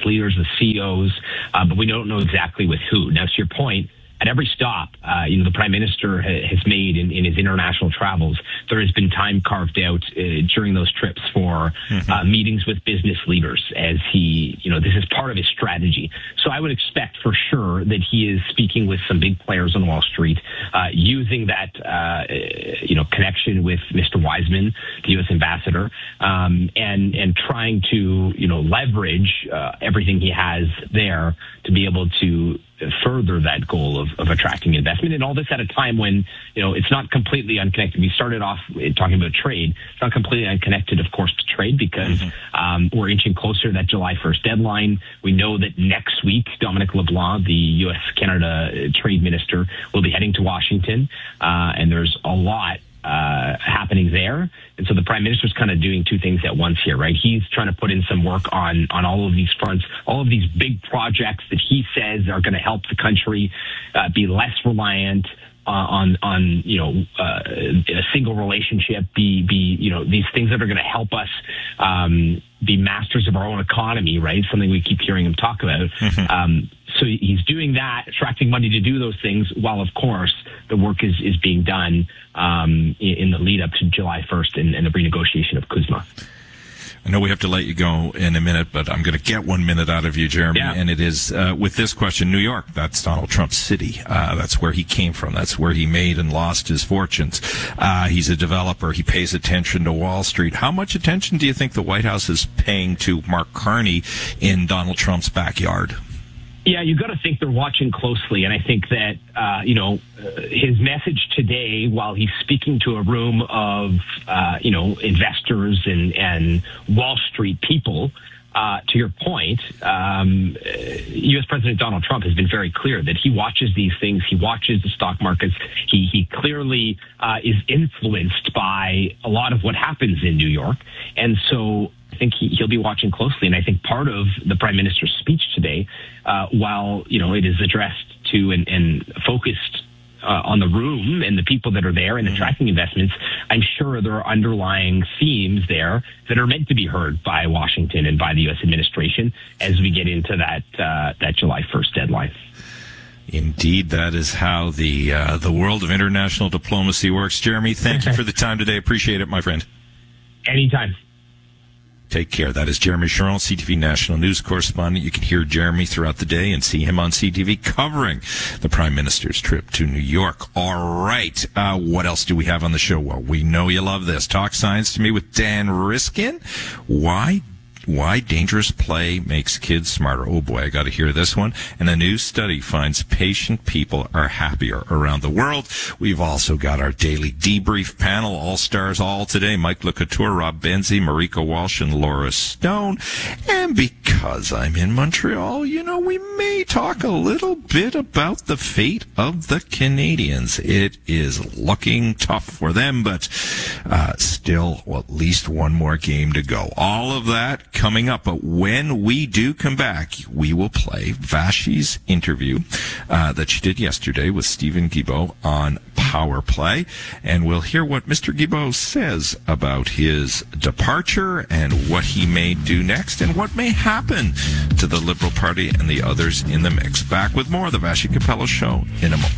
leaders, with CEOs, but we don't know exactly with who. Now, to your point, at every stop, the Prime Minister has made in his international travels, there has been time carved out during those trips for meetings with business leaders as this is part of his strategy. So I would expect for sure that he is speaking with some big players on Wall Street, using that, connection with Mr. Wiseman, the U.S. ambassador, and trying to, leverage everything he has there to be able to further that goal of attracting investment, and all this at a time when it's not completely unconnected. We started off talking about trade. It's not completely unconnected, of course, to trade because we're inching closer to that July 1st deadline. We know that next week Dominic LeBlanc, the U.S.-Canada trade minister, will be heading to Washington, and there's a lot happening there. And so the Prime Minister's kind of doing two things at once here, right? He's trying to put in some work on all of these fronts, all of these big projects that he says are going to help the country be less reliant on a single relationship, be these things that are going to help us be masters of our own economy, right? Something we keep hearing him talk about. So he's doing that, attracting money to do those things, while, of course, the work is being done in the lead up to July 1st and the renegotiation of CUSMA. I know we have to let you go in a minute, but I'm going to get 1 minute out of you, Jeremy. Yeah. And it is with this question: New York, that's Donald Trump's city. That's where he came from. That's where he made and lost his fortunes. He's a developer. He pays attention to Wall Street. How much attention do you think the White House is paying to Mark Carney in Donald Trump's backyard? Yeah, you got to think they're watching closely, and I think that his message today, while he's speaking to a room of investors and Wall Street people, to your point, U.S. President Donald Trump has been very clear that he watches these things. He watches the stock markets. He clearly is influenced by a lot of what happens in New York, and so I think he'll be watching closely. And I think part of the Prime Minister's speech today, while it is addressed to and focused on the room and the people that are there and attracting investments, I'm sure there are underlying themes there that are meant to be heard by Washington and by the U.S. administration as we get into that July 1st deadline. Indeed, that is how the world of international diplomacy works. Jeremy, thank you for the time today. Appreciate it, my friend. Anytime. Take care. That is Jeremy Charron, CTV National News Correspondent. You can hear Jeremy throughout the day and see him on CTV covering the Prime Minister's trip to New York. All right. What else do we have on the show? Well, we know you love this. Talk Science to Me with Dan Riskin. Why dangerous play makes kids smarter. Oh boy, I got to hear this one. And a new study finds patient people are happier around the world. We've also got our daily debrief panel, all stars all today. Mike LeCouture, Rob Benzie, Marika Walsh, and Laura Stone. And because I'm in Montreal, we may talk a little bit about the fate of the Canadians. It is looking tough for them, but still at least one more game to go. All of that coming up, but when we do come back, we will play Vashi's interview that she did yesterday with Stephen Guilbeault on Power Play, and we'll hear what Mr. Guilbeault says about his departure and what he may do next and what may happen to the Liberal Party and the others in the mix. Back with more of the Vashi Capello Show in a moment.